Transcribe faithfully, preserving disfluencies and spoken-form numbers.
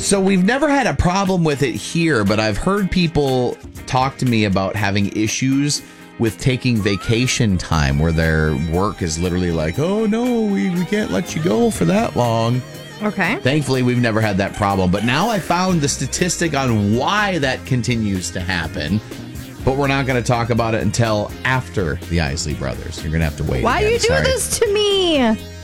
So we've never had a problem with it here, but I've heard people talk to me about having issues with taking vacation time where their work is literally like, oh, no, we, we can't let you go for that long. Okay. Thankfully, we've never had that problem. But now I found the statistic on why that continues to happen. But we're not going to talk about it until after the Isley Brothers. You're going to have to wait. Why again. you do Sorry. this to me?